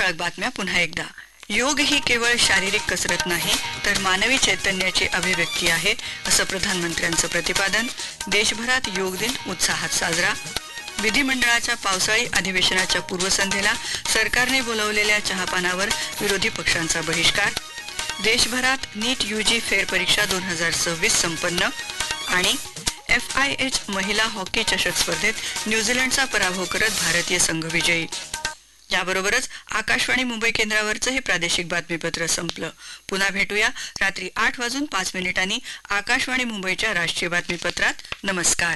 ठळक बातम्या पुन्हा एकदा. योग ही केवळ शारीरिक कसरत नाही तर मानवी चैतन्याची अभिव्यक्ती आहे असं प्रधानमंत्र्यांचं प्रतिपादन. देशभरात योग दिन उत्साहात साजरा. विधिमंडळाच्या पावसाळी अधिवेशनाच्या पूर्वसंध्येला सरकारने बोलावलेल्या चहापानावर विरोधी पक्षांचा बहिष्कार. देशभरात नीट यूजी फेरपरीक्षा 2026 संपन्न. आणि FIH महिला हॉकी चषक स्पर्धेत न्यूझीलंडचा पराभव करत भारतीय संघ विजयी. याबरोबरच आकाशवाणी मुंबई केंद्रावरचं हे प्रादेशिक बातमीपत्र संपलं. पुन्हा भेटूया रात्री 8:05 आकाशवाणी मुंबईच्या राष्ट्रीय बातमीपत्रात. नमस्कार.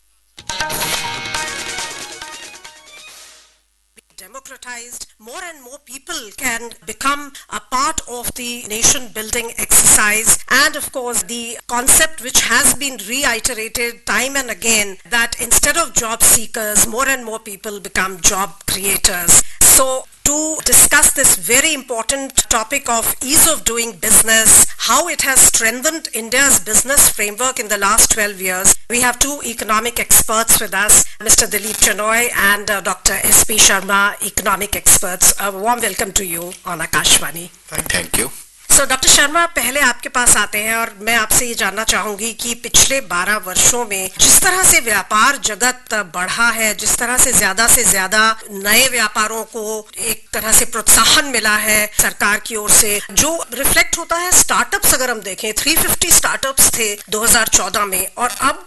Democratized, more and more people can become a part of the nation building exercise, and of course the concept which has been reiterated time and again that instead of job seekers, more and more people become job creators. So to discuss this very important topic of ease of doing business, how it has strengthened India's business framework in the last 12 years, we have two economic experts with us, Mr. Dilip Chenoy and Dr. S.P. Sharma, economic experts. A warm welcome to you on Akashvani. Thank you. So, doctor Sharma, पहले आपके पास आते हैं और मैं आपसे ये जानना चाहूंगी कि पिछले 12 वर्षों में जिस तरह से व्यापार जगत बढ़ा है, जिस तरह से ज्यादा नए व्यापारों को एक तरह से प्रोत्साहन मिला है सरकार की ओर से, जो रिफ्लेक्ट होता है स्टार्टअप्स. अगर हम देखें 350 स्टार्टअप्स थे 2014 में और अब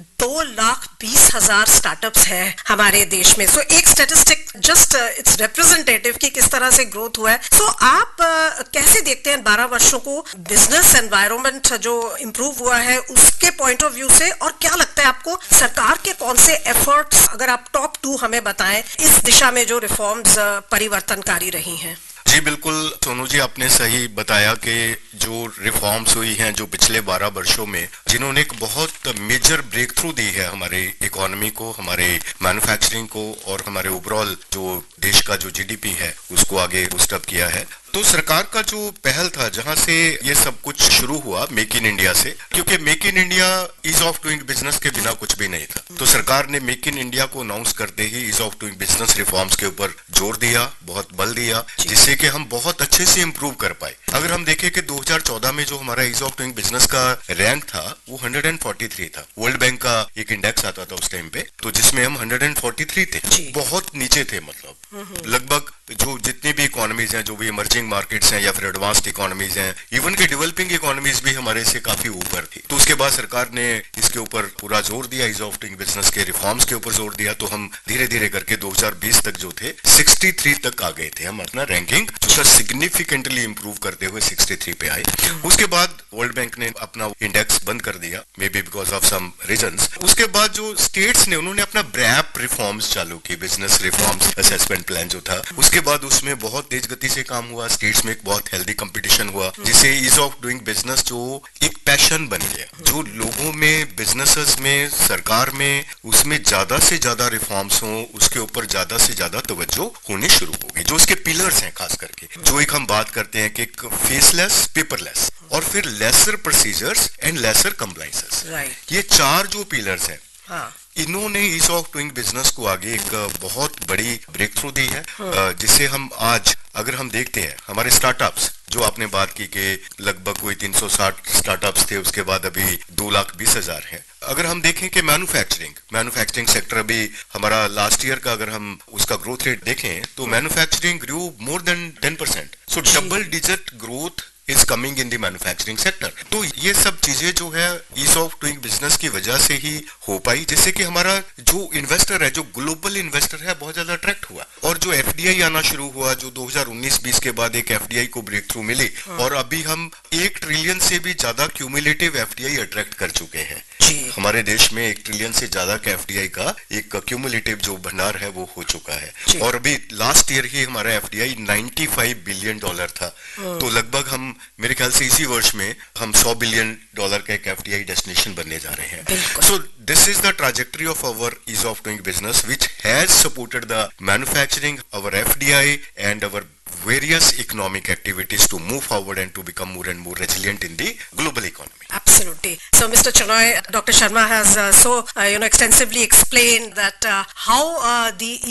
2,20,000 स्टार्टअप्स हैं हमारे देश में. सो एक स्टेटिस्टिक जस्ट इट्स रिप्रेजेंटेटिव कि किस तरह से ग्रोथ हुआ है. सो आप कैसे देखते हैं 12 वर्षों को बिजनेस एनवायरनमेंट जो इम्प्रूव हुआ है उसके पॉइंट ऑफ व्यू से, और क्या लगता है आपको सरकार के कौन से एफर्ट्स, अगर आप टॉप 2 हमें बताएं, इस दिशा में जो रिफॉर्म्स परिवर्तनकारी रही हैं? जी बिल्कुल सोनू जी, आपने सही बताया कि जो रिफॉर्म्स हुई हैं जो पिछले 12 वर्षों में, जिन्होंने एक बहुत मेजर ब्रेक थ्रू दी है हमारे इकोनॉमी को, हमारे मैन्युफैक्चरिंग को और हमारे ओवरऑल जो देश का जो GDP है उसको आगे बूस्ट अप किया है. तो सरकार का जो पहल था, जहां से ये सब कुछ शुरू हुआ, मेक इन इंडिया से, क्योंकि make in India ease of doing business के बिना कुछ भी नहीं था. तो सरकार ने मेक इन इंडिया को अनाउंस करते ही ease of doing business reforms के ऊपर जोर दिया, बहुत बल दिया, जिससे कि हम बहुत अच्छे से इम्प्रूव कर पाए. अगर हम देखें कि 2014 में जो हमारा ईज ऑफ डूइंग बिजनेस का रैंक था वो 143 था. वर्ल्ड बैंक का एक इंडेक्स आता था उस टाइम पे, तो जिसमें हम 143 थे, बहुत नीचे थे. मतलब लगभग जो जितनी भी इकोनॉमीज हैं, जो भी इमर्जिंग मार्केट्स हैं या फिर एडवांस्ड इकोनॉमीज हैं, इवन के डेवलपिंग इकोनॉमीज भी हमारे से काफी ऊपर थी. तो उसके बाद सरकार ने इसके ऊपर पूरा जोर दिया, ईज ऑफ डूइंग बिजनेस के रिफॉर्म्स के ऊपर जोर दिया. तो हम धीरे धीरे करके 2020 तक जो थे 63 तक आ गए थे. हम अपना रैंकिंग जो सिग्निफिकेंटली इंप्रूव करते हुए 63 पे आए. उसके बाद वर्ल्ड बैंक ने अपना इंडेक्स बंद कर दिया, may be because of some reasons. उसके बाद जो स्टेट्स ने, उन्होंने अपना ब्रैप रिफॉर्म्स चालू की, बिजनेस रिफॉर्म्स असेसमेंट प्लान जो था. उसके बाद उसमें बहुत तेज गति से काम हुआ. स्टेट्स में एक बहुत हेल्दी कंपटीशन हुआ, जिससे ईज ऑफ डूइंग बिजनेस जो एक पैशन बन गया, जो लोगों में, बिजनेसेस में, सरकार में, उसमें ज्यादा से ज्यादा रिफॉर्म्स हो, उसके ऊपर ज्यादा से ज्यादा तवज्जो होनी शुरू हो गई. जो उसके पिलर्स हैं, खास करके जो एक हम बात करते हैं कि एक फेसलेस, पेपरलेस और फिर laser procedures and lesser compliances, ये 4 जो पिलर्स हैं, इन्होंने ईज ऑफ डूइंग बिजनेस को आगे एक बहुत बड़ी ब्रेक थ्रू दी है. जिससे हम आज अगर हम देखते हैं हमारे स्टार्टअप्स, जो आपने बात की कि लगभग कोई 360 स्टार्टअप्स थे, उसके बाद अभी 2,20,000 हैं. अगर हम देखें कि मैन्युफैक्चरिंग सेक्टर अभी हमारा लास्ट ईयर का अगर हम उसका ग्रोथ रेट देखें तो manufacturing Guru more than 10%. So double digit growth is coming in the manufacturing sector. तो ये सब चीजें जो है ईज ऑफ डूइंग बिजनेस की वजह से ही हो पाई, जिससे कि हमारा जो इन्वेस्टर है, जो ग्लोबल इन्वेस्टर है, बहुत ज्यादा अट्रैक्ट हुआ. और जो FDI आना शुरू हुआ, जो 2019-20 के बाद एक FDI को ब्रेक थ्रू मिली, और अभी हम 1 ट्रिलियन से भी ज्यादा क्यूमुलेटिव FDI अट्रैक्ट कर चुके हैं. हमारे देश में 1 ट्रिलियन से ज्यादा का FDI का एक क्यूमुलेटिव जो भंडार है वो हो चुका है. और अभी लास्ट ईयर ही हमारा FDI $95 बिलियन था. तो लगभग हम, मेरे ख्याल से इसी वर्ष में हम $100 बिलियन का एक FDI डेस्टिनेशन बनने जा रहे हैं. So this is the trajectory of our ease of doing business which has supported the manufacturing, our FDI and our various economic activities to move forward and to become more and more resilient in the global economy. Absolutely. So, Mr. Chenoy, Dr. Sharma has extensively explained that how the